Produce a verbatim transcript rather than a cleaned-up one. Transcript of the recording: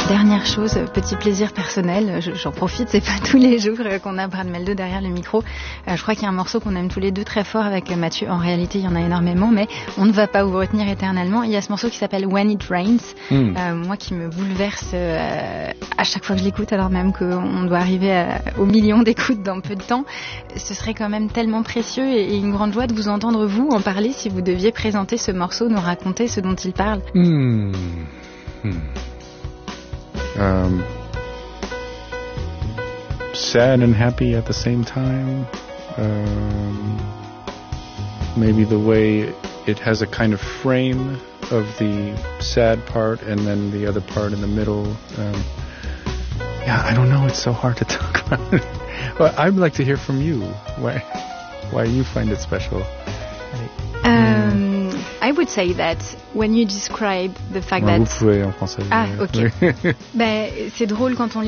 Dernière chose, petit plaisir personnel, j'en profite, c'est pas tous les jours qu'on a Brad Mehldau derrière le micro. Euh, je crois qu'il y a un morceau qu'on aime tous les deux très fort avec Mathieu. En réalité, il y en a énormément, mais on ne va pas vous retenir éternellement. Il y a ce morceau qui s'appelle When It Rains, mm. euh, moi qui me bouleverse euh, à chaque fois que je l'écoute, alors même qu'on doit arriver à, aux millions d'écoutes dans peu de temps. Ce serait quand même tellement précieux et, et une grande joie de vous entendre, vous, en parler si vous deviez présenter ce morceau, nous raconter ce dont il parle. Mm. Mm. Um, sad and happy at the same time. Um, maybe the way it has a kind of frame of the sad part and then the other part in the middle. Um, yeah, I don't know. It's so hard to talk about. Well, I'd like to hear from you. Why, why you find it special? Um, I would say that when you describe the fact ouais, that... Vous pouvez en français. Ah, ok. Ben, c'est drôle quand on lit